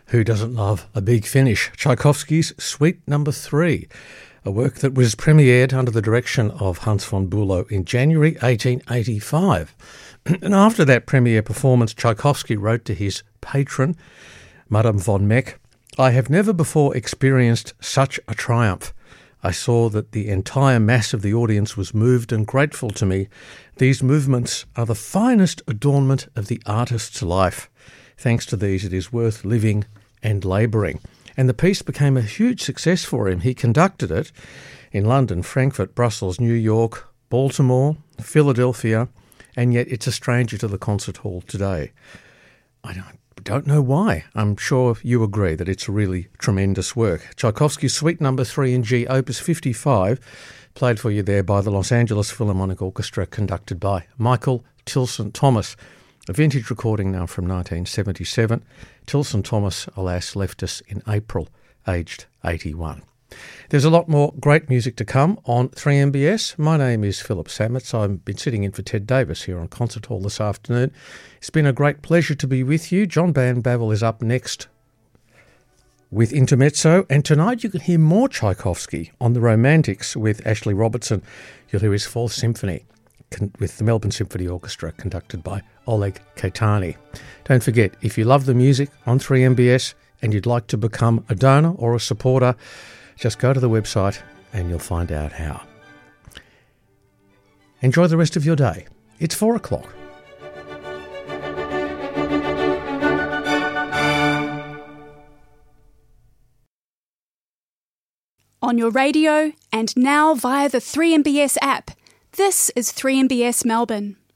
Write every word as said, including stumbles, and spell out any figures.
Who doesn't love a big finish? Tchaikovsky's Suite Number Three, a work that was premiered under the direction of Hans von Bülow in January eighteen eighty-five. And after that premiere performance, Tchaikovsky wrote to his patron, Madame von Meck, "I have never before experienced such a triumph. I saw that the entire mass of the audience was moved and grateful to me. These movements are the finest adornment of the artist's life. Thanks to these, it is worth living and labouring." And the piece became a huge success for him. He conducted it in London, Frankfurt, Brussels, New York, Baltimore, Philadelphia, and yet it's a stranger to the concert hall today. I don't, don't know why. I'm sure you agree that it's a really tremendous work. Tchaikovsky's Suite Number Three in G, Opus fifty-five, played for you there by the Los Angeles Philharmonic Orchestra, conducted by Michael Tilson Thomas. A vintage recording now from nineteen seventy-seven. Tilson Thomas, alas, left us in April, aged eighty-one. There's a lot more great music to come on three M B S. My name is Philip Sametz. I've been sitting in for Ted Davis here on Concert Hall this afternoon. It's been a great pleasure to be with you. John Van Bavel is up next with Intermezzo, and tonight you can hear more Tchaikovsky on The Romantics with Ashley Robertson. You'll hear his Fourth Symphony with the Melbourne Symphony Orchestra, conducted by Oleg Caetani. Don't forget, if you love the music on three M B S and you'd like to become a donor or a supporter, just go to the website and you'll find out how. Enjoy the rest of your day. It's four o'clock. On your radio and now via the three M B S app. This is three M B S Melbourne.